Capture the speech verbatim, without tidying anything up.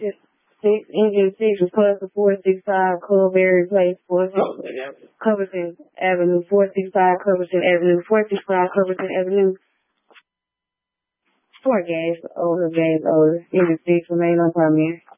six, engine six, plus the four sixty-five Culberry Place, Culbertson Avenue, four sixty-five Culbertson Avenue, four sixty-five Culbertson Avenue. Four gas, older gas, older. Engine six, remain on primary.